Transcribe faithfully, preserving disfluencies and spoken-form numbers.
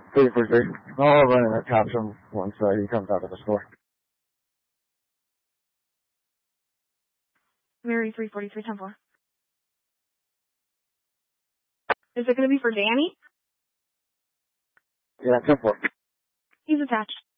three for three. I'll run in that cops him once uh, he comes out of the store. Mary three forty-three, ten four. Is it going to be for Danny? Yeah, ten four. He's attached.